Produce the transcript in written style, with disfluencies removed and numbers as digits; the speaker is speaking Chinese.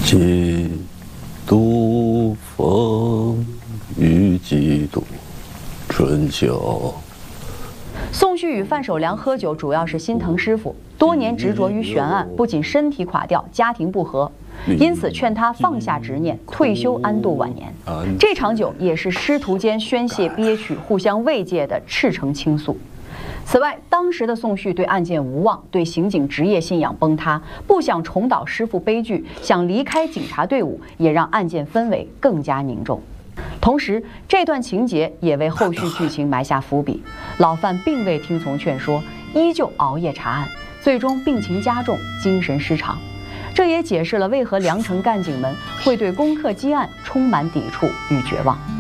几度风雨几度春秋。 宋旭与范守良喝酒，主要是心疼师傅，多年执着于悬案，不仅身体垮掉，家庭不和，因此劝他放下执念，退休安度晚年。这场酒也是师徒间宣泄憋屈、互相慰藉的赤诚倾诉。此外，当时的宋旭对案件无望，对刑警职业信仰崩塌，不想重蹈师傅悲剧，想离开警察队伍，也让案件氛围更加凝重。同时，这段情节也为后续剧情埋下伏笔。老范并未听从劝说，依旧熬夜查案，最终病情加重，精神失常。这也解释了为何良城干警们会对攻克基案充满抵触与绝望。